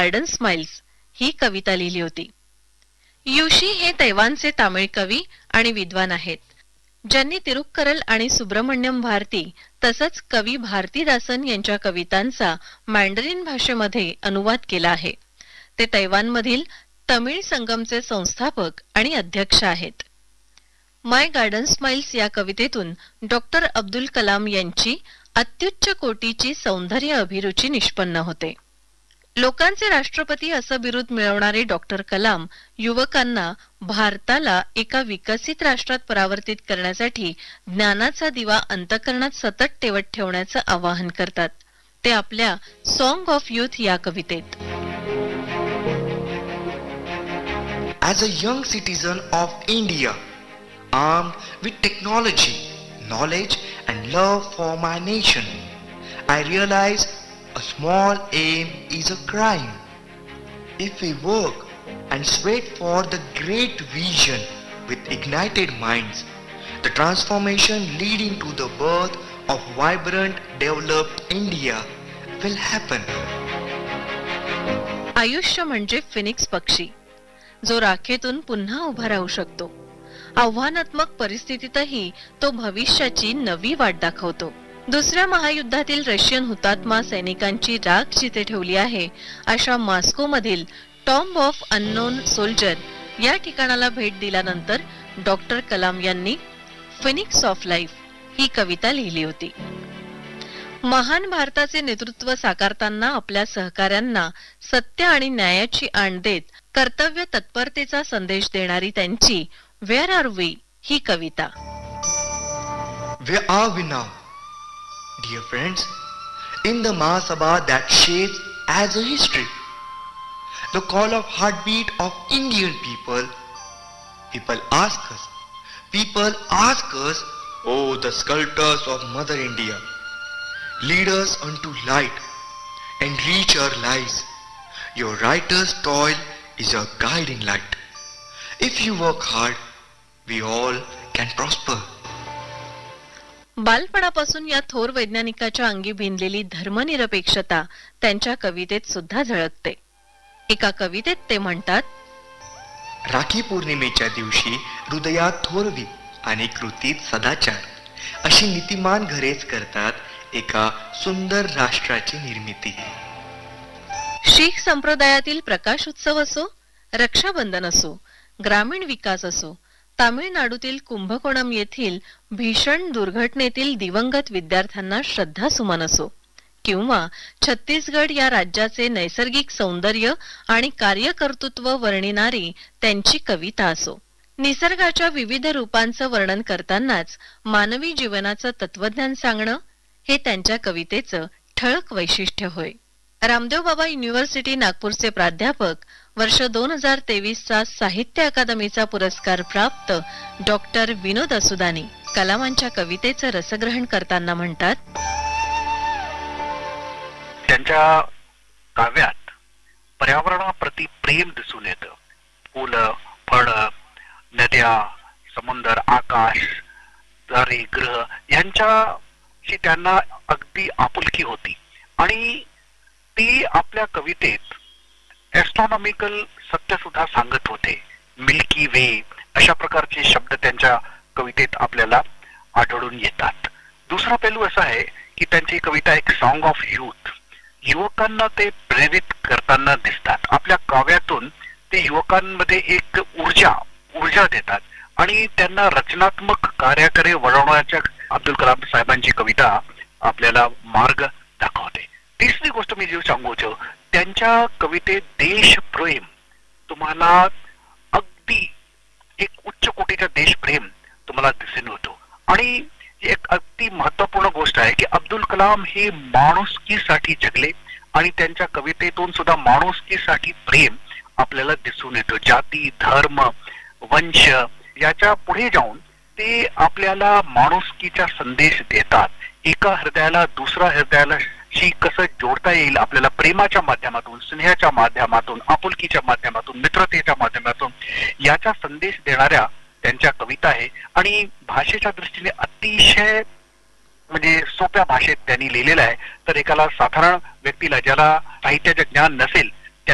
Garden smiles ही कविता लिहिली होती. Yushi हे तैवानचे तामिळ कवी आणि विद्वान आहेत, ज्यांनी तिरुक्करल आणि सुब्रमण्यम भारती तसंच कवी भारतीदासन यांच्या कवितांचा मँडरिन भाषेमध्ये अनुवाद केला आहे. ते तैवानमधील तमिळ संगमचे संस्थापक आणि अध्यक्ष आहेत. माय गार्डन स्माइल्स या कवितेतून डॉक्टर अब्दुल कलाम यांची अत्युच्च कोटीची सौंदर्य अभिरुची निष्पन्न होते. लोकांचे राष्ट्रपती असं बिरुद मिळवणारे डॉक्टर कलाम युवकांना भारताला एका विकसित राष्ट्रात परावर्तित करण्यासाठी ज्ञानाचा दिवा अंतःकरणात सतत तेवत ठेवण्याचं आवाहन करतात. ते आपल्या सॉन्ग ऑफ यूथ या कवितेत. As a young citizen of India, armed with technology, knowledge and love for my nation, I realize a small aim is a crime. If we work and sweat for the great vision with ignited minds, the transformation leading to the birth of vibrant, developed India will happen. आयुष्य म्हणजे Phoenix पक्षी, जो राखेतून पुन्हा उभा राहू शकतो. आव्हानात्मक परिस्थितीतही तो भविष्याची नवी वाट दाखवतो. दुसऱ्या महायुद्धातील रशियन हुतात्मा सैनिकांची राख जिथे ठेवली आहे अशा मॉस्कोमधील टॉम्ब ऑफ अननोन सोल्जर या ठिकाणाला भेट दिल्यानंतर डॉक्टर कलाम यांनी फिनिक्स ऑफ लाईफ ही कविता लिहिली होती. महान भारताचे नेतृत्व साकारताना आपल्या सहकाऱ्यांना सत्य आणि न्यायाची आण देत कर्तव्य तत्परतेचा संदेश देणारी त्यांची where are we he Kavita. Where are we now, dear friends, in the Mahasabha that shapes as a history, the call of heartbeat of Indian people? People ask us, oh, the sculptors of Mother India, lead us unto light and reach our lives. Your writer's toil is a guiding light. If you work hard, we all can prosper. बालपणापासून या थोर वैज्ञानिकाच्या अंगी भिनलेली धर्मनिरपेक्षता त्यांच्या कवितेत सुद्धा झळकते. एका कवितेत ते म्हणतात, राखी पौर्णिमेच्या दिवशी हृदयात थोरवी आणि कृतीत सदाचार अशी नीतिमान घरेच करतात एका सुंदर राष्ट्राची निर्मिती. शीख संप्रदायातील प्रकाश उत्सव असो, रक्षाबंधन असो, ग्रामीण विकास असो, तामिळनाडूतील कुंभकोणम येथील भीषण दुर्घटनेतील दिवंगत विद्यार्थ्यांना श्रद्धासुमन असो, किंवा छत्तीसगड या राज्याचे नैसर्गिक सौंदर्य आणि कार्यकर्तृत्व वर्णिणारी त्यांची कविता असो, निसर्गाच्या विविध रूपांचं वर्णन करतानाच मानवी जीवनाचं तत्वज्ञान सांगणं हे त्यांच्या कवितेचं ठळक वैशिष्ट्य होय. रामदेव बाबा युनिव्हर्सिटी नागपूरचे प्राध्यापक, वर्ष 2023चा साहित्य अकादमीचा पुरस्कार प्राप्त डॉक्टर विनोद असुदानी कलामांच्या कवितेचं रसग्रहण करताना म्हणतात, त्यांच्या काव्यात पर्यावरणाप्रती प्रेम दिसून येतं. फुलं, फळं, नद्या, समुद्र, आकाश, तारे, ग्रह यांच्याशी त्यांना अगदी आपुलकी होती आणि ती आपल्या कवितेत ऍस्ट्रॉनॉमिकल सत्य सुद्धा सांगत होते. मिल्की वे अशा प्रकारचे शब्द त्यांच्या कवितेत आपल्याला आढळून येतात. दुसरा पैलू असा आहे की त्यांची कविता एक सॉन्ग ऑफ यूथ, युवकांना ते प्रेरित करताना दिसतात. आपल्या काव्यातून ते युवकांमध्ये एक ऊर्जा देतात आणि त्यांना रचनात्मक कार्याकडे वळवण्याच्या अब्दुल कलाम साहेबांची कविता आपल्याला मार्ग दाखवते. तिसरी गोष्ट मी जे सांगू इच्छितो, त्यांच्या कवितेत देशप्रेम तुम्हाला अगदी एक उच्च कोटीचा देशप्रेम तुम्हाला दिसून होतो. आणि एक अगदी महत्वपूर्ण गोष्ट आहे की अब्दुल कलाम हे माणुसकीसाठी जगले आणि त्यांच्या कवितेतून सुद्धा माणुसकीसाठी प्रेम आपल्याला दिसून येतो. जाती, धर्म, वंश याच्या पुढे जाऊन ते आपल्याला माणुसकीचा संदेश देतात. एका हृदयाला दुसऱ्या हृदयाला शी कसं जोडता येईल आपल्याला प्रेमाच्या माध्यमातून, स्नेहाच्या माध्यमातून, आपुलकीच्या माध्यमातून, मित्रतेच्या माध्यमातून याचा संदेश देणाऱ्या त्यांच्या कविता आहे. आणि भाषेच्या दृष्टीने अतिशय म्हणजे सोप्या भाषेत त्यांनी लिहिलेलं आहे. तर एकाला साधारण व्यक्तीला ज्याला साहित्याचे ज्ञान नसेल